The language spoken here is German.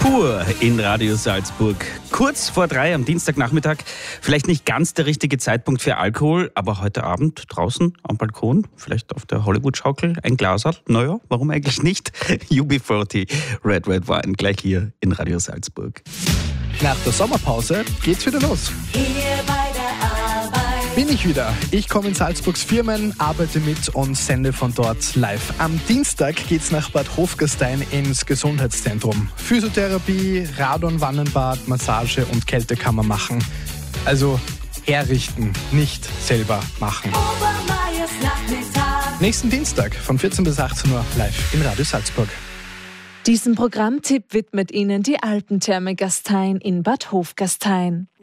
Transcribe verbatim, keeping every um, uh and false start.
pur in Radio Salzburg. Kurz vor drei am Dienstagnachmittag. Vielleicht nicht ganz der richtige Zeitpunkt für Alkohol, aber heute Abend draußen am Balkon, vielleicht auf der Hollywood-Schaukel, ein Glaserl. Naja, warum eigentlich nicht? U B vierzig Red Red Wine, gleich hier in Radio Salzburg. Nach der Sommerpause geht's wieder los. Hier bei der Arbeit. Bin ich wieder. Ich komme in Salzburgs Firmen, arbeite mit und sende von dort live. Am Dienstag geht's nach Bad Hofgastein ins Gesundheitszentrum. Physiotherapie, Radon-Wannenbad, Massage und Kältekammer machen. Also herrichten, nicht selber machen. Obermeiers Nachmittag. Nächsten Dienstag von vierzehn bis achtzehn Uhr live in Radio Salzburg. Diesen Programmtipp widmet Ihnen die Alpentherme Gastein in Bad Hofgastein.